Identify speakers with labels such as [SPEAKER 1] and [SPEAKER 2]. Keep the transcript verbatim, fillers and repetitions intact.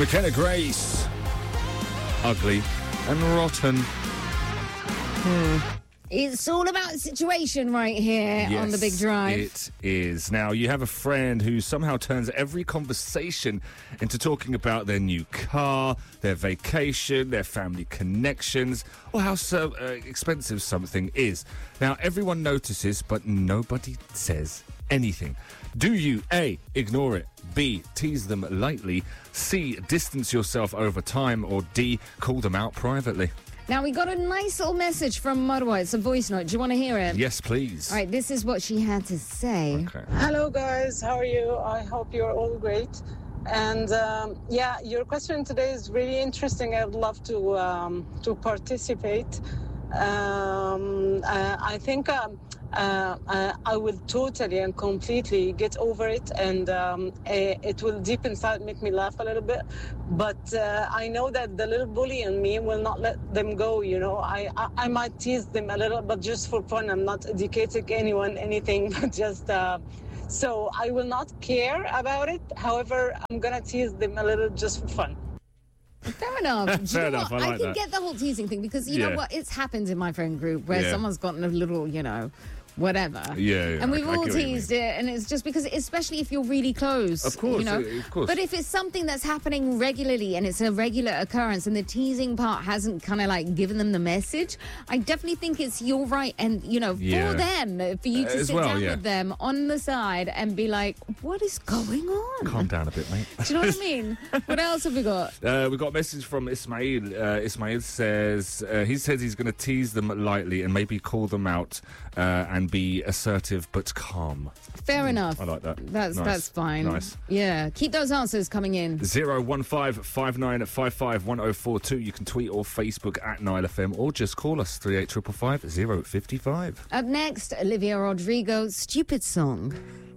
[SPEAKER 1] McKenna Grace. Ugly and rotten.
[SPEAKER 2] Hmm. It's all about the situation right here
[SPEAKER 1] Yes,
[SPEAKER 2] on The Big Drive.
[SPEAKER 1] It is. Now, you have a friend who somehow turns every conversation into talking about their new car, their vacation, their family connections, or how so, uh, expensive something is. Now, everyone notices, but nobody says anything. Do you, A, ignore it, B, tease them lightly, C, distance yourself over time, or D, call them out privately?
[SPEAKER 2] Now, we got a nice little message from Marwa. It's a voice note. Do you want to hear it?
[SPEAKER 1] Yes, please.
[SPEAKER 2] All right, this is what she had to say.
[SPEAKER 1] Okay.
[SPEAKER 3] Hello, guys. How are you? I hope you're all great. And um, yeah, your question today is really interesting. I'd love to um, to participate. Um, uh, I think um, uh, uh, I will totally and completely get over it, and um, uh, it will deep inside make me laugh a little bit. But uh, I know that the little bully in me will not let them go. You know, I, I I might tease them a little, but just for fun. I'm not educating anyone, anything, but just. Uh, so I will not care about it. However, I'm gonna tease them a little just for fun.
[SPEAKER 2] Fair enough. Do you
[SPEAKER 1] Fair
[SPEAKER 2] know
[SPEAKER 1] enough,
[SPEAKER 2] what?
[SPEAKER 1] I
[SPEAKER 2] I,
[SPEAKER 1] like
[SPEAKER 2] can
[SPEAKER 1] that.
[SPEAKER 2] get the whole teasing thing because you
[SPEAKER 1] Yeah.
[SPEAKER 2] know what? It's happened in my friend group where
[SPEAKER 1] Yeah.
[SPEAKER 2] someone's gotten a little, you know, whatever.
[SPEAKER 1] Yeah, yeah,
[SPEAKER 2] And we've
[SPEAKER 1] I- I
[SPEAKER 2] all
[SPEAKER 1] get what you
[SPEAKER 2] teased it, and it's just because, especially if you're really close.
[SPEAKER 1] Of course,
[SPEAKER 2] you know?
[SPEAKER 1] uh, of course.
[SPEAKER 2] But if it's something that's happening regularly and it's a regular occurrence and the teasing part hasn't kind of like given them the message, I definitely think it's your right and, you know,
[SPEAKER 1] Yeah.
[SPEAKER 2] for them, for you
[SPEAKER 1] Uh,
[SPEAKER 2] to
[SPEAKER 1] as
[SPEAKER 2] sit
[SPEAKER 1] well,
[SPEAKER 2] down
[SPEAKER 1] yeah.
[SPEAKER 2] with them on the side and be like, what is going on?
[SPEAKER 1] Calm down a bit, mate.
[SPEAKER 2] Do you know what I mean? What else have we got?
[SPEAKER 1] Uh, we got a message from Ismail. Uh, Ismail says uh, he says he's going to tease them lightly and maybe call them out uh, and be assertive but calm.
[SPEAKER 2] Fair enough.
[SPEAKER 1] I like that.
[SPEAKER 2] That's
[SPEAKER 1] Nice.
[SPEAKER 2] that's fine.
[SPEAKER 1] Nice.
[SPEAKER 2] Yeah. Keep those answers coming in.
[SPEAKER 1] Zero one five five nine five five one zero four two. You can tweet or Facebook at Nile F M or just call us three eight five five zero five five.
[SPEAKER 2] Up next, Olivia Rodrigo, Stupid Song.